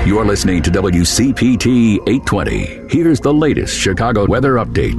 You're listening to WCPT 820. Here's the latest Chicago weather update.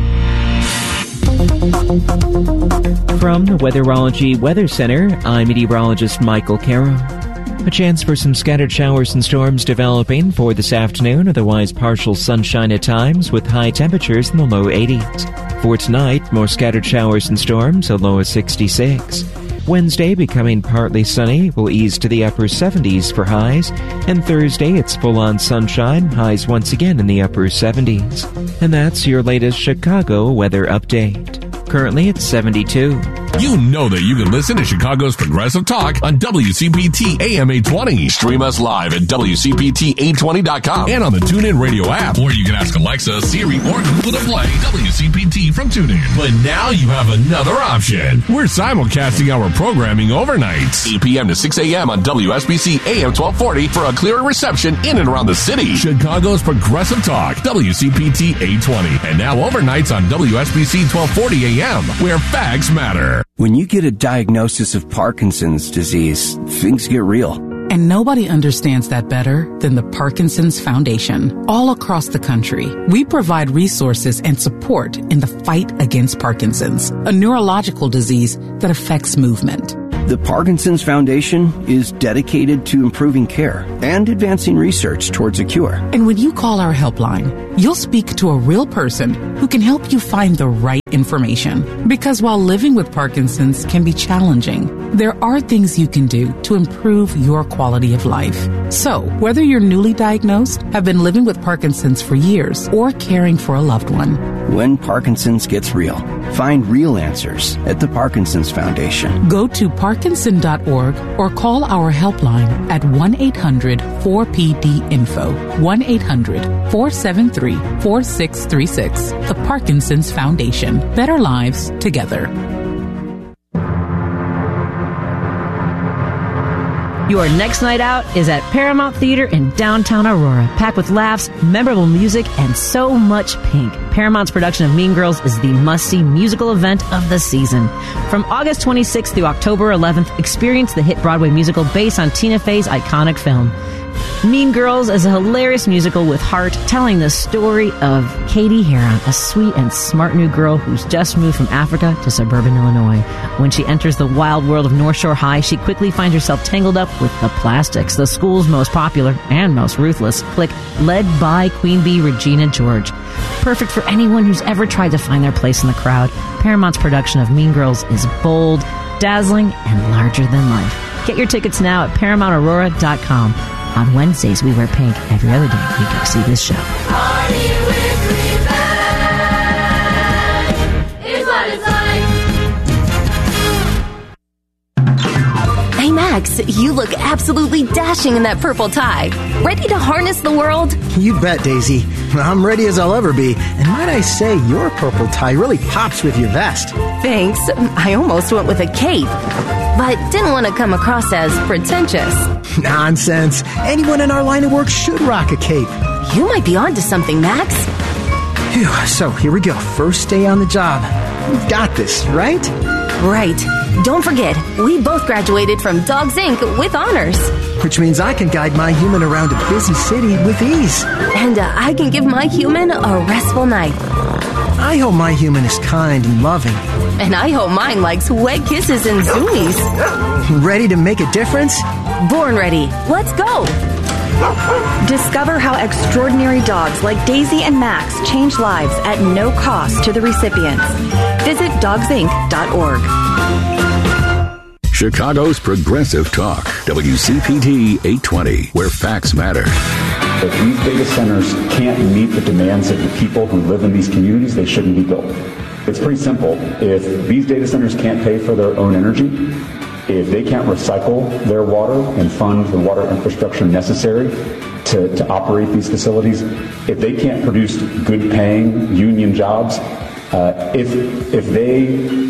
From the Weatherology Weather Center, I'm meteorologist Michael Caro. A chance for some scattered showers and storms developing for this afternoon, otherwise partial sunshine at times with high temperatures in the low 80s. For tonight, more scattered showers and storms, a low of 66. Wednesday, becoming partly sunny, will ease to the upper 70s for highs, and Thursday, it's full-on sunshine, highs once again in the upper 70s. And that's your latest Chicago weather update. Currently, it's 72. You know that you can listen to Chicago's Progressive Talk on WCPT AM 820. Stream us live at WCPT820.com and on the TuneIn Radio app. Or you can ask Alexa, Siri, or Google to play WCPT from TuneIn. But now you have another option. We're simulcasting our programming overnight. 8 p.m. to 6 a.m. on WSBC AM 1240 for a clearer reception in and around the city. Chicago's Progressive Talk, WCPT 820. And now overnights on WSBC 1240 AM, where facts matter. When you get a diagnosis of Parkinson's disease, things get real. And nobody understands that better than the Parkinson's Foundation. All across the country, we provide resources and support in the fight against Parkinson's, a neurological disease that affects movement. The Parkinson's Foundation is dedicated to improving care and advancing research towards a cure. And when you call our helpline, you'll speak to a real person who can help you find the right information. Because while living with Parkinson's can be challenging, there are things you can do to improve your quality of life. So, whether you're newly diagnosed, have been living with Parkinson's for years, or caring for a loved one, when Parkinson's gets real, find real answers at the Parkinson's Foundation. Go to Parkinson.org or call our helpline at 1-800-4PD-INFO, 1-800-473-4636. The Parkinson's Foundation. Better lives together. Your next night out is at Paramount Theater in downtown Aurora, packed with laughs, memorable music, and so much pink. Paramount's production of Mean Girls is the must-see musical event of the season. From August 26th through October 11th, experience the hit Broadway musical based on Tina Fey's iconic film. Mean Girls is a hilarious musical with heart, telling the story of Katie Heron, a sweet and smart new girl who's just moved from Africa to suburban Illinois. When she enters the wild world of North Shore High, she quickly finds herself tangled up with the Plastics, the school's most popular and most ruthless clique, led by Queen Bee Regina George. Perfect for anyone who's ever tried to find their place in the crowd, Paramount's production of Mean Girls is bold, dazzling, and larger than life. Get your tickets now at ParamountAurora.com. On Wednesdays, we wear pink. Every other day, we go see this show. Party with me back is what it's like. Hey, Max, you look absolutely dashing in that purple tie. Ready to harness the world? You bet, Daisy. I'm ready as I'll ever be. And might I say, your purple tie really pops with your vest. Thanks. I almost went with a cape, but didn't want to come across as pretentious. Nonsense. Anyone in our line of work should rock a cape. You might be onto something, Max. Phew, so here we go. First day on the job. We've got this, right? Right. Don't forget, we both graduated from Dogs Inc. with honors. Which means I can guide my human around a busy city with ease. And I can give my human a restful night. I hope my human is kind and loving. And I hope mine likes wet kisses and zoomies. Ready to make a difference? Born ready. Let's go. Discover how extraordinary dogs like Daisy and Max change lives at no cost to the recipients. Visit dogsinc.org. Chicago's Progressive Talk, WCPT 820, where facts matter. If these data centers can't meet the demands of the people who live in these communities, they shouldn't be built. It's pretty simple. If these data centers can't pay for their own energy, if they can't recycle their water and fund the water infrastructure necessary to operate these facilities, if they can't produce good-paying union jobs, if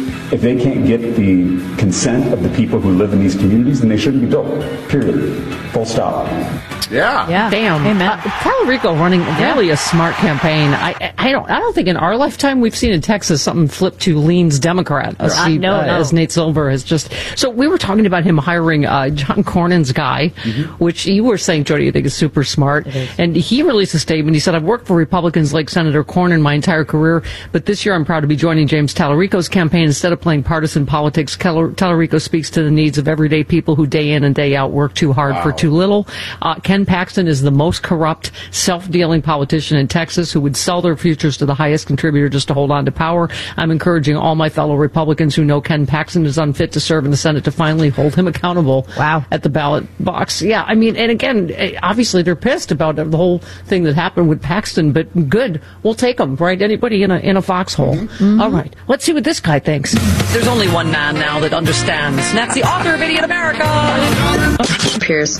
they can't get the consent of the people who live in these communities, then they shouldn't be built, period. Full stop. Yeah. Damn. Amen. Tallarico running really a smart campaign. I don't think in our lifetime we've seen in Texas something flip to leans Democrat. As Nate Silver has just. So we were talking about him hiring John Cornyn's guy, which you were saying, Jody, you think is super smart. And he released a statement. He said, "I've worked for Republicans like Senator Cornyn my entire career, but this year I'm proud to be joining James Tallarico's campaign. Instead of playing partisan politics, Tallarico speaks to the needs of everyday people who day in and day out work too hard for too little. Ken Paxton is the most corrupt, self-dealing politician in Texas who would sell their futures to the highest contributor just to hold on to power. I'm encouraging all my fellow Republicans who know Ken Paxton is unfit to serve in the Senate to finally hold him accountable at the ballot box." Yeah, I mean, and again, obviously they're pissed about the whole thing that happened with Paxton, but good. We'll take them, right? Anybody in a foxhole. All right. Let's see what this guy thinks. There's only one man now that understands, and that's the author of Idiot America. Pierce.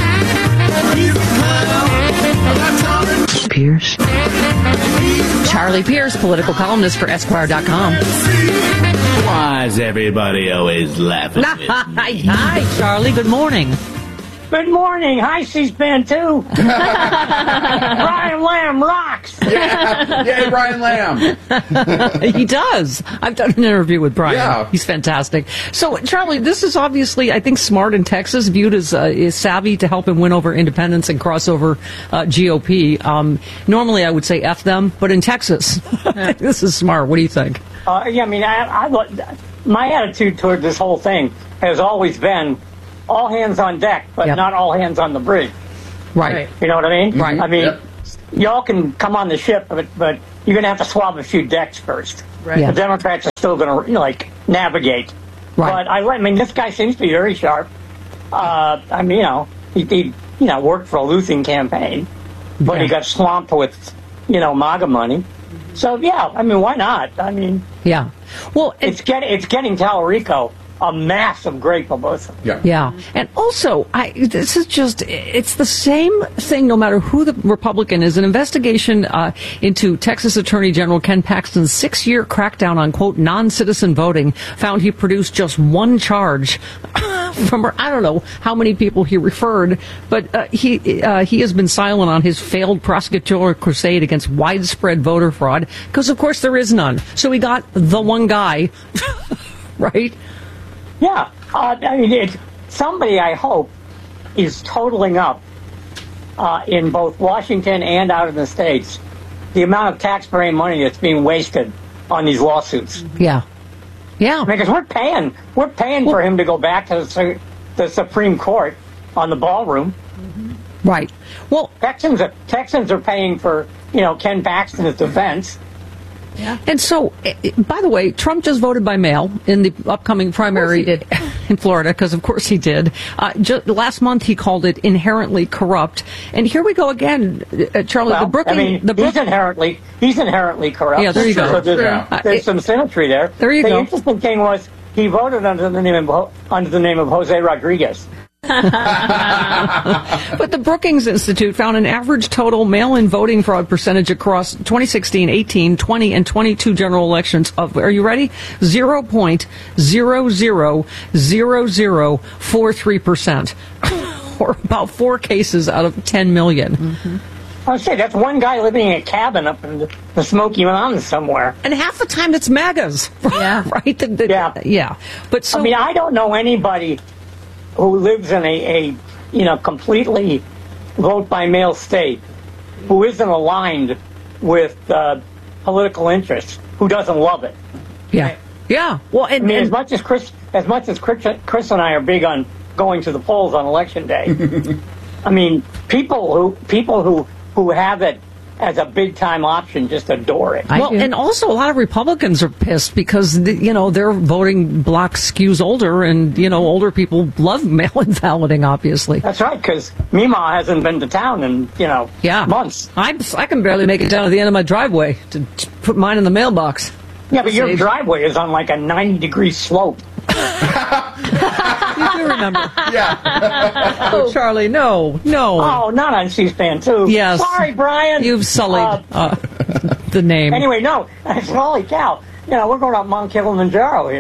Charlie Pierce, political columnist for Esquire.com. Why is everybody always laughing at me? Hi, Charlie. Good morning. Good morning. Hi, C-SPAN 2. Brian Lamb rocks. Yeah. Yay, Brian Lamb. He does. I've done an interview with Brian. Yeah. He's fantastic. So, Charlie, this is obviously, I think, smart in Texas, viewed as is savvy to help him win over independents and cross over GOP. Normally, I would say F them, but in Texas, this is smart. What do you think? Yeah, I mean, my attitude toward this whole thing has always been all hands on deck, but not all hands on the bridge. Right. You know what I mean? Right. I mean, y'all can come on the ship, but you're going to have to swab a few decks first. Right. Yeah. The Democrats are still going to, navigate. Right. But, I mean, this guy seems to be very sharp. I mean, he worked for a losing campaign, but he got swamped with, MAGA money. So, yeah, I mean, why not? I mean... Yeah. Well, it's getting Tallarico a massive great publicity. Yeah. And also, this is just, it's the same thing no matter who the Republican is. An investigation into Texas Attorney General Ken Paxton's 6-year crackdown on, quote, non-citizen voting found he produced just one charge from, I don't know how many people he referred, but he has been silent on his failed prosecutorial crusade against widespread voter fraud, because, of course, there is none. So he got the one guy, right? Yeah, I mean, somebody, I hope, is totaling up in both Washington and out in the States the amount of taxpayer money that's being wasted on these lawsuits. Yeah. Because we're paying for him to go back to the Supreme Court on the ballroom. Right. Well, Texans are paying for Ken Paxton's defense. Yeah. And so, by the way, Trump just voted by mail in the upcoming primary in Florida, because of course he did. Last month he called it inherently corrupt. And here we go again, Charlie. He's inherently corrupt. Yeah, there you go. So there's some symmetry there. There you go. The interesting thing was he voted under the name of Jose Rodriguez. But the Brookings Institute found an average total mail-in voting fraud percentage across 2016, 18, 20, and 22 general elections of, are you ready? 0.000043%, or about 4 cases out of 10 million. Mm-hmm. I would say that's one guy living in a cabin up in the Smoky Mountains somewhere. And half the time it's MAGAs. Yeah. Right? Yeah. But so, I mean, I don't know anybody who lives in a completely vote-by-mail state who isn't aligned with political interests, who doesn't love it. Yeah. Yeah. Well, I mean, as much as Chris and I are big on going to the polls on Election Day, I mean, people who have it as a big-time option just adore it. Well, and also a lot of Republicans are pissed because, their voting bloc skews older, and, older people love mail-in balloting, obviously. That's right, because Meemaw hasn't been to town in, months. I can barely make it down to the end of my driveway to put mine in the mailbox. Yeah, but your driveway is on like a 90-degree slope. You do remember. Yeah. Oh, Charlie, no. Oh, not on C-SPAN 2. Yes. Sorry, Brian. You've sullied the name. Anyway, no. Holy cow. We're going up Mount Kilimanjaro here.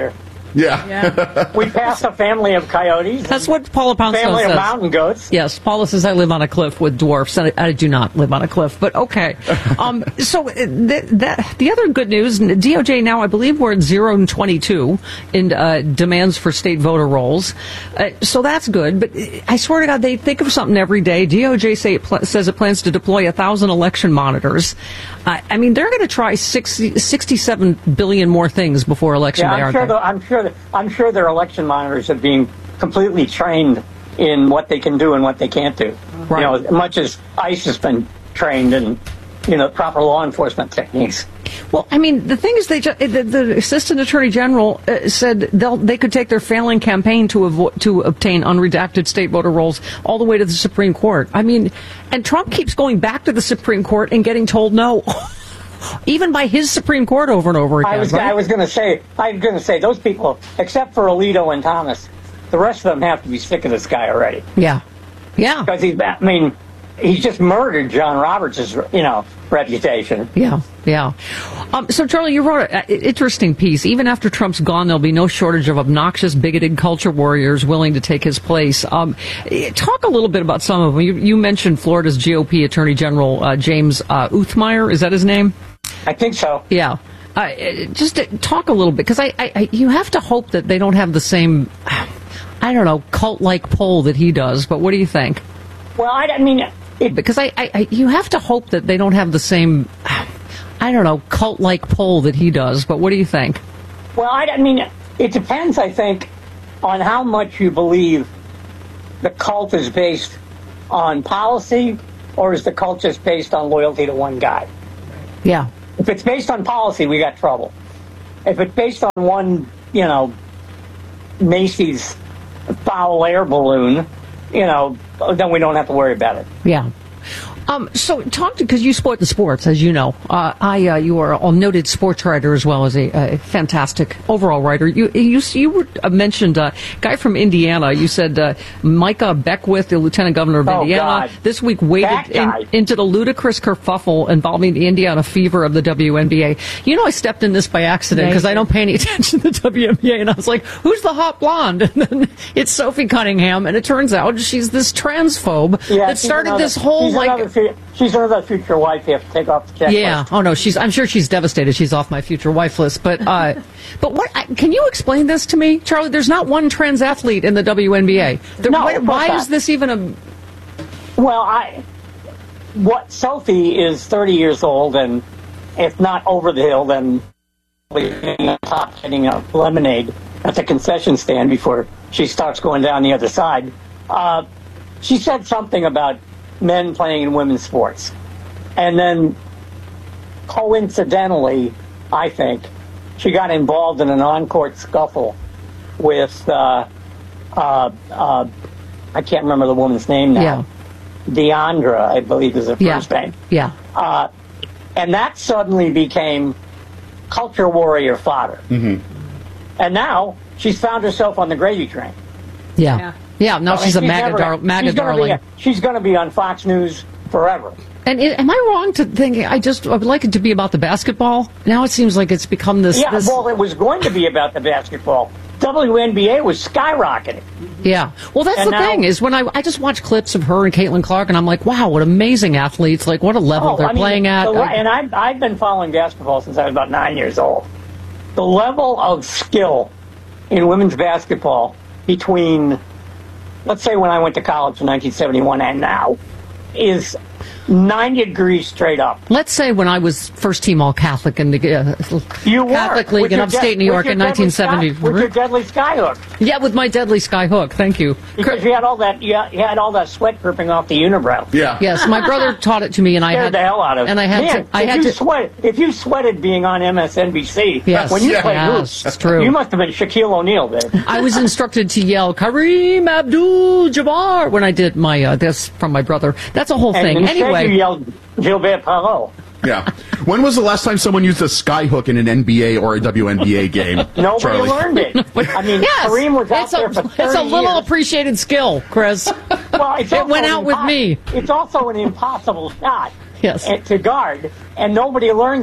Yeah. We passed a family of coyotes. That's what Paula Poundstone family says. of mountain goats. Yes, Paula says I live on a cliff with dwarfs, and I do not live on a cliff, but okay. So the other good news, DOJ now, I believe we're at 0 and 22 in demands for state voter rolls. So that's good, but I swear to God, they think of something every day. DOJ says it plans to deploy 1,000 election monitors. I mean, they're going to try 67 billion more things before election day, aren't they? I'm sure their election monitors are being completely trained in what they can do and what they can't do. Right. You know, as much as ICE has been trained in, proper law enforcement techniques. Well, I mean, the thing is, the Assistant Attorney General said they could take their failing campaign to obtain unredacted state voter rolls all the way to the Supreme Court. I mean, and Trump keeps going back to the Supreme Court and getting told no. Even by his Supreme Court over and over again. I was going to say those people, except for Alito and Thomas, the rest of them have to be sick of this guy already. Yeah. Because he's just murdered John Roberts' reputation. Yeah. So, Charlie, you wrote an interesting piece. Even after Trump's gone, there'll be no shortage of obnoxious, bigoted culture warriors willing to take his place. Talk a little bit about some of them. You mentioned Florida's GOP Attorney General James Uthmeyer. Is that his name? I think so. Yeah. Just talk a little bit, because you have to hope that they don't have the same, cult-like pull that he does. But what do you think? Well, because you have to hope that they don't have the same, cult-like pull that he does. But what do you think? Well, it depends, I think, on how much you believe the cult is based on policy, or is the cult just based on loyalty to one guy? Yeah. If it's based on policy, we got trouble. If it's based on one, Macy's foul air balloon, then we don't have to worry about it. Yeah. So because you sport the sports, as you know. You are a noted sports writer as well as a fantastic overall writer. You mentioned a guy from Indiana. You said Micah Beckwith, the lieutenant governor of Indiana, this week waded into the ludicrous kerfuffle involving the Indiana Fever of the WNBA. I stepped in this by accident because I don't pay any attention to the WNBA, and I was like, who's the hot blonde? And then it's Sophie Cunningham, and it turns out she's this transphobe that started this whole she's another future wife you have to take off the checklist. Yeah. Oh no, I'm sure she's devastated. She's off my future wife list. But what? Can you explain this to me, Charlie? There's not one trans athlete in the WNBA. Why is this even a? Well, Sophie is 30 years old, and if not over the hill, then top getting a lemonade at the concession stand before she starts going down the other side. She said something about men playing in women's sports. And then, coincidentally, I think, she got involved in an on-court scuffle with, I can't remember the woman's name now. Yeah. Deandra, I believe is her first name. Yeah. And that suddenly became culture warrior fodder. Mm-hmm. And now, she's found herself on the gravy train. Yeah. Now she's a MAGA darling. She's going to be on Fox News forever. And am I wrong to think I would like it to be about the basketball? Now it seems like it's become this. Yeah, well, it was going to be about the basketball. WNBA was skyrocketing. Yeah. Well, that's the thing, is when I just watch clips of her and Caitlin Clark, and I'm like, wow, what amazing athletes. Like, what a level they're playing at. And I've been following basketball since I was about 9 years old. The level of skill in women's basketball between, let's say when I went to college in 1971 and now, is 90 degrees straight up. Let's say when I was first team All-Catholic in the Catholic League in upstate New York in 1970. With your deadly skyhook. Yeah, with my deadly skyhook. Thank you. Because you had all that sweat dripping off the unibrow. Yeah. Yes, my brother taught it to me, and I had the hell out of it. And if you sweated being on MSNBC, when you played hoops, that's true. You must have been Shaquille O'Neal, babe. I was instructed to yell Kareem Abdul-Jabbar when I did my this from my brother. That's a whole thing. Anyway, you yelled Gilbert Perrault. Yeah. When was the last time someone used a skyhook in an NBA or a WNBA game? Nobody Charlie? learned it. I mean, Kareem was out there for 30 It's a little years. appreciated skill, Chris. Well, it went out with me. It's also an impossible shot to guard, and nobody learns it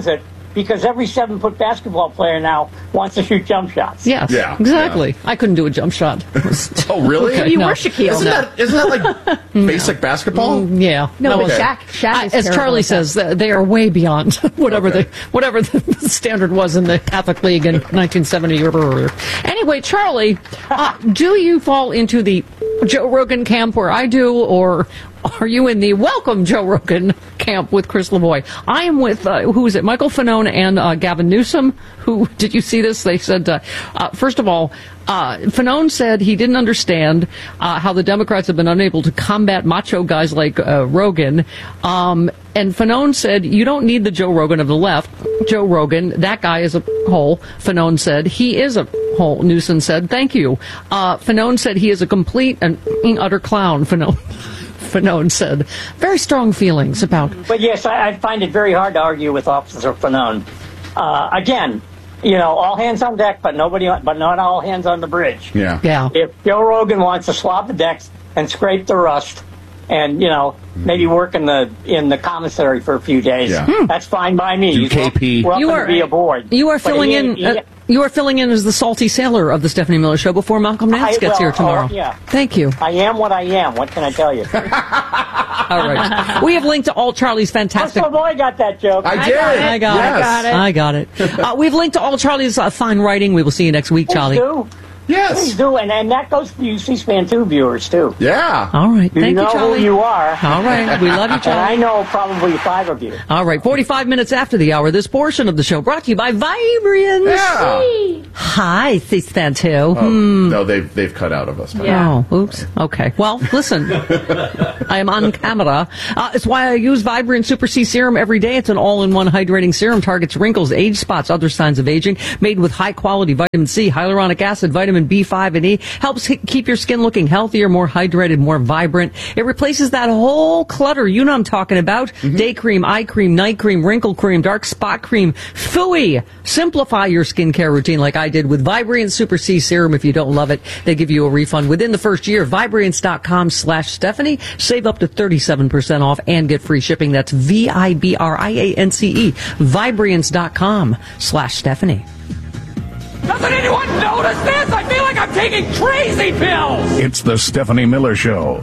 because every 7-foot basketball player now wants to shoot jump shots. Yes, exactly. I couldn't do a jump shot. Oh, really? Okay, you were Shaquille. Isn't that like basic basketball? Yeah. No, but Shaq is as Charlie terrible says, they are way beyond whatever the standard was in the Catholic League in 1970 or earlier. Anyway, Charlie, do you fall into the Joe Rogan camp where I do, or are you in the welcome Joe Rogan camp with Chris Lavoie? I am with, who is it, Michael Fanone and Gavin Newsom, who, did you see this? They said, first of all, Fanone said he didn't understand how the Democrats have been unable to combat macho guys like Rogan. And Fanone said, you don't need the Joe Rogan of the left. Joe Rogan, that guy is a hole. Fanone said, he is a hole. Newsom said, thank you. Fanone said he is a complete and utter clown, Fanone said. Very strong feelings about... But yes, I find it very hard to argue with Officer Fanone. Again, all hands on deck, but not all hands on the bridge. Yeah. If Joe Rogan wants to swab the decks and scrape the rust, and maybe work in the commissary for a few days, that's fine by me. Do KP. Welcome to be aboard. You are filling in. You are filling in as the salty sailor of the Stephanie Miller Show before Malcolm Nance gets here tomorrow. Thank you. I am what I am. What can I tell you? All right. We have linked to all Charlie's fantastic... Oh, boy, got that joke. I did. I got it. We've linked to all Charlie's fine writing. We will see you next week, Charlie. Please do. Yes. Please do. And that goes for you C-SPAN 2 viewers, too. Yeah. All right. Thank you, know Charlie. who you are. All right. We love you, Charlie. And I know probably 5 of you. All right. 45 minutes after the hour, this portion of the show brought to you by Vibrance. Yeah. Hi, C-SPAN 2. No, they've cut out of us. Yeah. Oh, oops. Okay. Well, listen. I am on camera. It's why I use Vibrant Super C Serum every day. It's an all-in-one hydrating serum. Targets wrinkles, age spots, other signs of aging. Made with high-quality vitamin C, hyaluronic acid, vitamin B5, and E. Helps keep your skin looking healthier, more hydrated, more vibrant. It replaces that whole clutter. You know what I'm talking about. Day cream, eye cream, night cream, wrinkle cream, dark spot cream. Phooey! Simplify your skincare routine like I did with Vibrant Super C Serum. If you don't love it, they give you a refund within the first year. Vibrance.com/Stephanie. Save up to 37% off and get free shipping. That's VIBRIANCE. Vibrance.com/Stephanie. Doesn't anyone notice this? I feel like I'm taking crazy pills! It's the Stephanie Miller Show.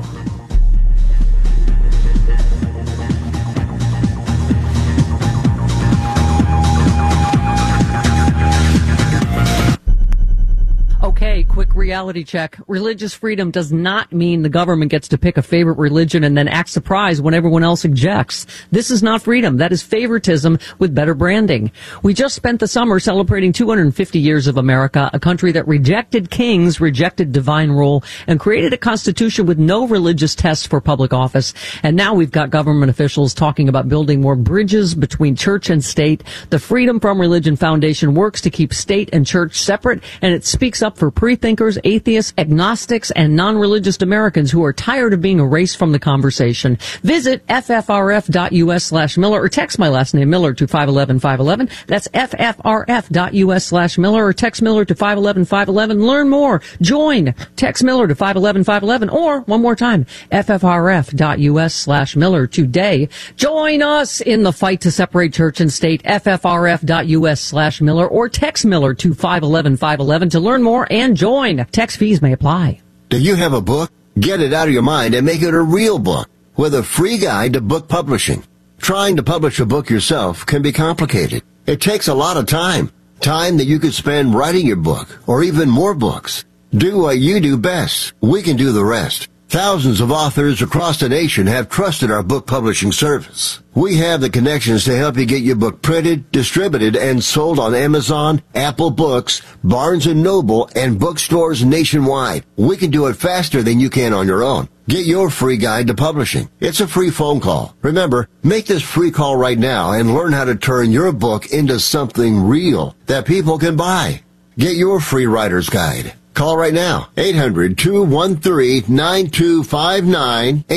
Okay, quick reality check. Religious freedom does not mean the government gets to pick a favorite religion and then act surprised when everyone else objects. This is not freedom. That is favoritism with better branding. We just spent the summer celebrating 250 years of America, a country that rejected kings, rejected divine rule, and created a constitution with no religious tests for public office. And now we've got government officials talking about building more bridges between church and state. The Freedom from Religion Foundation works to keep state and church separate, and it speaks up for pre-thinkers, atheists, agnostics, and non-religious Americans who are tired of being erased from the conversation. Visit ffrf.us/Miller or text my last name Miller to 511-511. That's ffrf.us/Miller or text Miller to 511-511. Learn more. Join. Text Miller to 511-511 or one more time, ffrf.us/Miller today. Join us in the fight to separate church and state. ffrf.us/Miller or text Miller to 511-511 to learn more and join. Text fees may apply. Do you have a book? Get it out of your mind and make it a real book with a free guide to book publishing. Trying to publish a book yourself can be complicated. It takes a lot of time that you could spend writing your book or even more books. Do what you do best. We can do the rest. Thousands of authors across the nation have trusted our book publishing service. We have the connections to help you get your book printed, distributed, and sold on Amazon, Apple Books, Barnes & Noble, and bookstores nationwide. We can do it faster than you can on your own. Get your free guide to publishing. It's a free phone call. Remember, make this free call right now and learn how to turn your book into something real that people can buy. Get your free writer's guide. Call right now, 800-213-9259,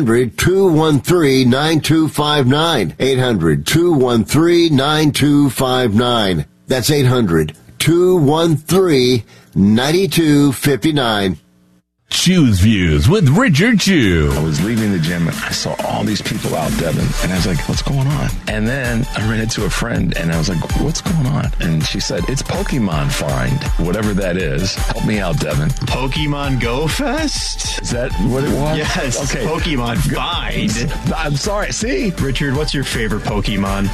800-213-9259, 800-213-9259. That's 800-213-9259. Chew's Views with Richard Chew. I was leaving the gym and I saw all these people out, Devin, and I was like, what's going on? And then I ran into a friend and I was like, what's going on? And she said, it's Pokemon Find, whatever that is. Help me out, Devin. Pokemon Go Fest? Is that what it was? Yes, okay. Pokemon Find. I'm sorry, see? Richard, what's your favorite Pokemon?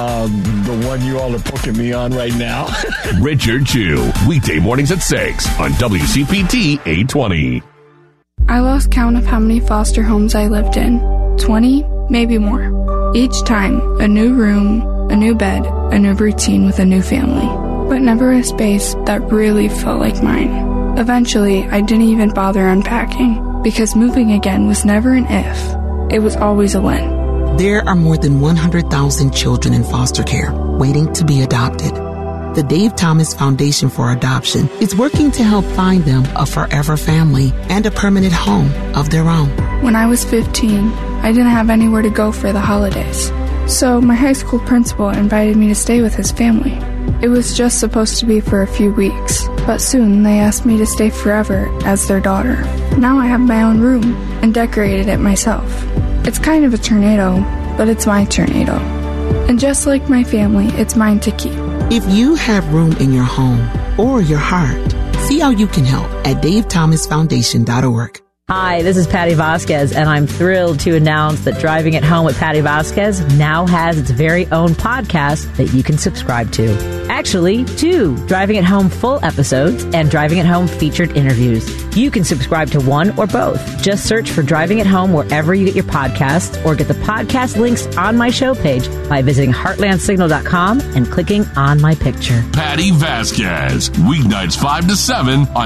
The one you all are poking me on right now. Richard Chew, weekday mornings at 6 on WCPT 820. I lost count of how many foster homes I lived in. 20, maybe more. Each time, a new room, a new bed, a new routine with a new family. But never a space that really felt like mine. Eventually, I didn't even bother unpacking, because moving again was never an if. It was always a when. There are more than 100,000 children in foster care waiting to be adopted. The Dave Thomas Foundation for Adoption is working to help find them a forever family and a permanent home of their own. When I was 15, I didn't have anywhere to go for the holidays. So my high school principal invited me to stay with his family. It was just supposed to be for a few weeks, but soon they asked me to stay forever as their daughter. Now I have my own room and decorated it myself. It's kind of a tornado, but it's my tornado. And just like my family, it's mine to keep. If you have room in your home or your heart, see how you can help at davethomasfoundation.org. Hi, this is Patty Vasquez, and I'm thrilled to announce that Driving at Home with Patty Vasquez now has its very own podcast that you can subscribe to. Actually, 2 Driving at Home full episodes and Driving at Home featured interviews. You can subscribe to one or both. Just search for Driving at Home wherever you get your podcasts, or get the podcast links on my show page by visiting heartlandsignal.com and clicking on my picture. Patty Vasquez, weeknights 5 to 7 on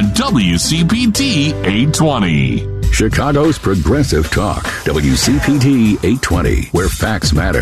WCPT 820. Chicago's Progressive Talk, WCPT 820, where facts matter.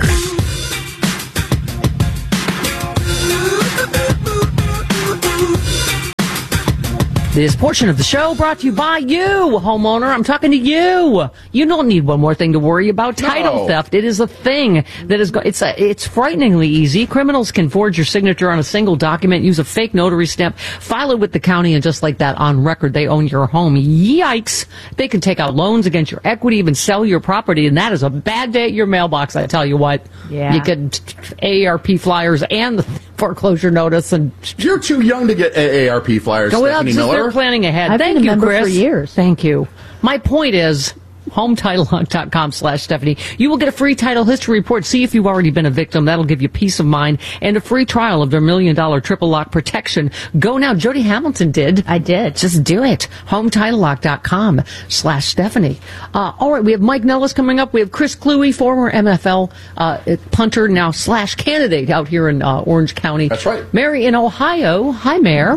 This portion of the show brought to you by you, homeowner. I'm talking to you. You don't need one more thing to worry about. Title theft. It is a thing that is, it's frighteningly easy. Criminals can forge your signature on a single document, use a fake notary stamp, file it with the county, and just like that, on record, they own your home. Yikes. They can take out loans against your equity, even sell your property, and that is a bad day at your mailbox, I tell you what. Yeah. You could AARP flyers and the foreclosure notice, and you're too young to get AARP flyers. Stephanie Miller. They're planning ahead. I've Thank been a you, member Chris. for years. Thank you. My point is, HometitleHunt.com/Stephanie. You will get a free title history report. See if you've already been a victim. That'll give you peace of mind, and a free trial of their $1 million triple lock protection. Go now. Jody Hamilton did. I did. Just do it. HometitleLock.com/Stephanie. All right. We have Mike Nellis coming up. We have Chris Kluwe, former MFL punter, now / candidate out here in Orange County. That's right. Mary in Ohio. Hi, Mare.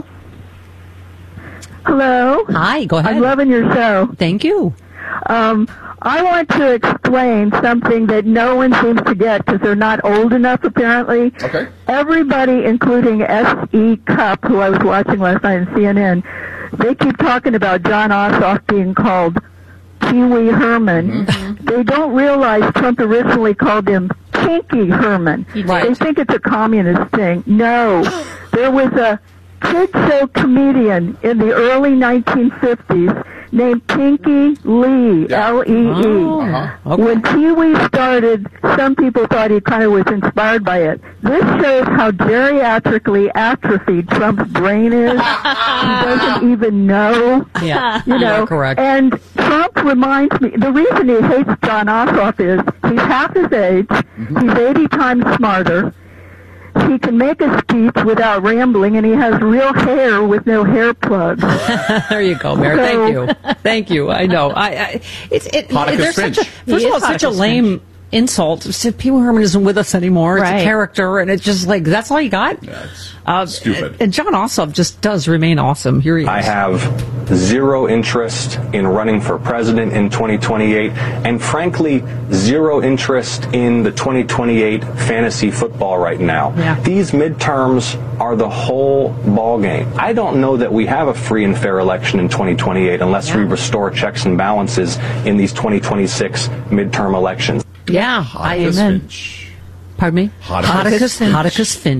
Hello. Hi. Go ahead. I'm loving your show. Thank you. I want to explain something that no one seems to get because they're not old enough, apparently. Okay. Everybody, including S.E. Cupp, who I was watching last night on CNN, they keep talking about John Ossoff being called Pee Wee Herman. Mm-hmm. They don't realize Trump originally called him Pinky Herman. Right. They think it's a communist thing. No. There was a kid show comedian in the early 1950s named Pinky Lee, L-E-E. Okay. When Pee Wee started, some people thought he kind of was inspired by it. This shows how geriatrically atrophied Trump's brain is. He doesn't even know. Yeah, you know. you're correct. And Trump reminds me, the reason he hates John Ossoff is he's half his age, he's 80 times smarter, he can make a speech without rambling, and he has real hair with no hair plugs. There you go, Mary. Thank you. Thank you. I know. There's such a, first of all, such a lame insult. Pee Wee Herman isn't with us anymore. It's a character, and it's just like, that's all you got? Stupid. And John Ossoff just does remain awesome. Here he is. I have zero interest in running for president in 2028, and frankly, zero interest in the 2028 fantasy football right now. Yeah. These midterms are the whole ball game. I don't know that we have a free and fair election in 2028 unless we restore checks and balances in these 2026 midterm elections. Yeah, I amen. Finch. Pardon me? Hottacus Hottacus Finch.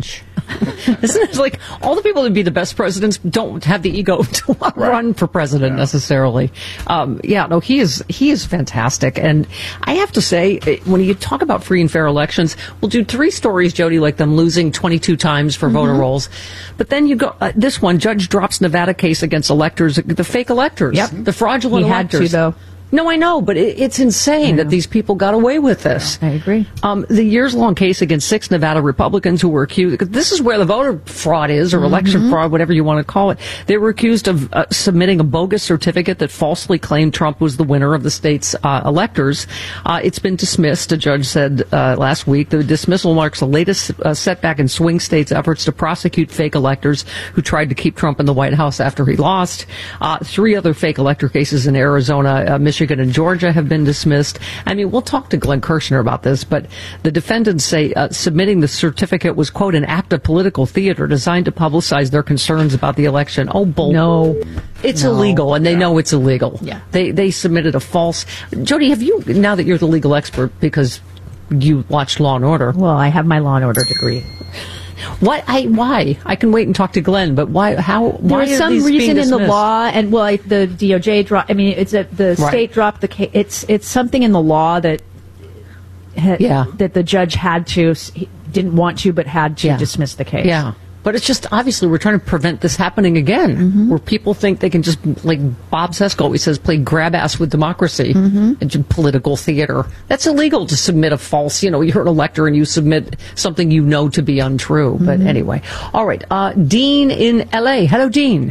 Isn't it like all the people that be the best presidents don't have the ego to run for president necessarily? He is fantastic. And I have to say, when you talk about free and fair elections, we'll do 3 stories, Jody, like them losing 22 times for voter rolls. But then you go, this one, judge drops Nevada case against electors, the fake electors, the fraudulent electors. He had to, though. No, I know, but it's insane that these people got away with this. I agree. The years-long case against 6 Nevada Republicans who were accused, this is where the voter fraud is, or election fraud, whatever you want to call it. They were accused of submitting a bogus certificate that falsely claimed Trump was the winner of the state's electors. It's been dismissed, a judge said last week. The dismissal marks the latest setback in swing states' efforts to prosecute fake electors who tried to keep Trump in the White House after he lost. 3 other fake elector cases in Arizona, Michigan, and Georgia have been dismissed. I mean, we'll talk to Glenn Kirshner about this, but the defendants say submitting the certificate was, quote, an act of political theater designed to publicize their concerns about the election. Oh, bull. No. It's illegal, and they know it's illegal. Yeah. They submitted a false... Jody, have you, now that you're the legal expert, because you watched Law & Order... Well, I have my Law & Order degree. Why? I can wait and talk to Glenn, but why? How? Why There's some reason in the law, and the DOJ dropped. I mean, it's the state dropped the case. It's something in the law that that the judge had to, didn't want to, but had to dismiss the case. Yeah. But it's just, obviously, we're trying to prevent this happening again, where people think they can just, like Bob Sesko always says, play grab ass with democracy and political theater. That's illegal to submit a false, you're an elector and you submit something you know to be untrue. But anyway. All right. Dean in L.A. Hello, Dean.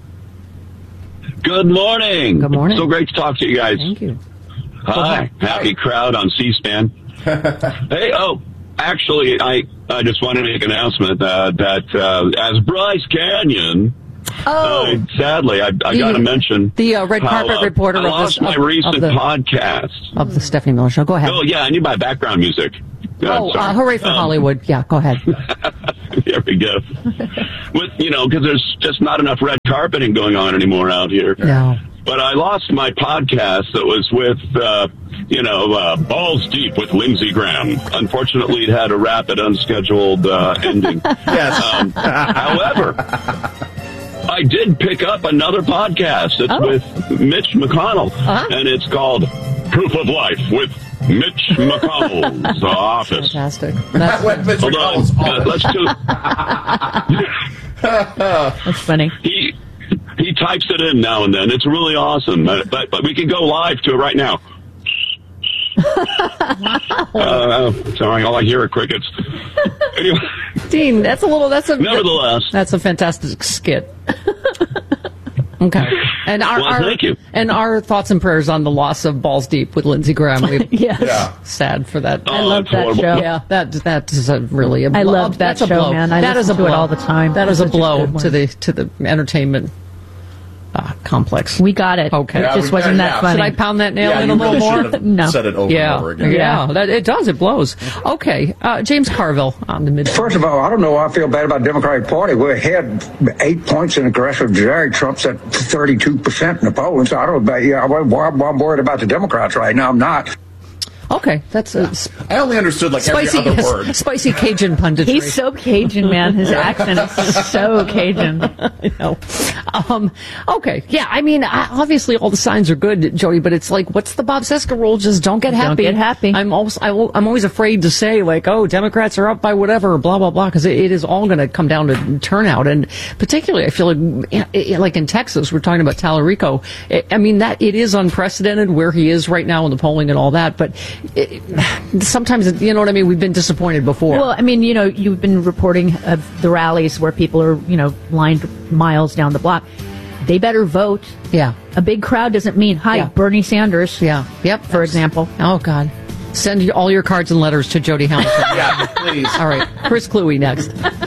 Good morning. Good morning. So great to talk to you guys. Thank you. Hi. Happy crowd on C-SPAN. Hey, actually, I just want to make an announcement that as Bryce Canyon, sadly, I got to mention the red carpet reporter. I lost my recent podcast of the Stephanie Miller Show. Go ahead. Oh yeah, I need my background music. Hooray for Hollywood! Yeah, go ahead. There we go. Because there's just not enough red carpeting going on anymore out here. No. But I lost my podcast that was with, Balls Deep with Lindsey Graham. Unfortunately, it had a rapid, unscheduled ending. Yes. However, I did pick up another podcast. It's with Mitch McConnell, and it's called Proof of Life with Mitch McConnell's office. Fantastic. That's funny. He types it in now and then. It's really awesome. But we can go live to it right now. Sorry, all I hear are crickets. Anyway. Dean, nevertheless, that's a fantastic skit. Okay. And thank you. And our thoughts and prayers on the loss of Balls Deep with Lindsey Graham. Sad for that. I love that horrible. show. Yeah, that is really a blow. I love that show, blow. man. I listen to it all the time. That is a blow to the entertainment complex. We got it. Okay. It just wasn't that funny. Should I pound that nail in a really little more? No. Said it over and over again. Yeah, it does. It blows. Okay. James Carville on the mid. First of all, I don't know why I feel bad about the Democratic Party. We're ahead 8 points in aggressive Jerry. Trump's at 32% in the polls. So I don't know about, I'm worried about the Democrats right now. I'm not. Okay, that's I only understood spicy, every other word. Spicy Cajun punditry. He's so Cajun, man. His accent is so Cajun. I know. Okay, yeah. I mean, obviously all the signs are good, Jody. But it's like, what's the Bob Seska rule? Just don't get happy. Don't get happy. I'm always afraid to say Democrats are up by whatever, blah blah blah, because it is all going to come down to turnout. And particularly, I feel like in Texas, we're talking about Tallarico. I mean, that it is unprecedented where he is right now in the polling and all that, but. Sometimes, you know what I mean? We've been disappointed before. Well, I mean, you've been reporting of the rallies where people are, lined miles down the block. They better vote. Yeah. A big crowd doesn't mean, Bernie Sanders. Yeah. Yep. For example. Oh, God. Send all your cards and letters to Jody Hamilton. Yeah, please. All right. Chris Cluey next.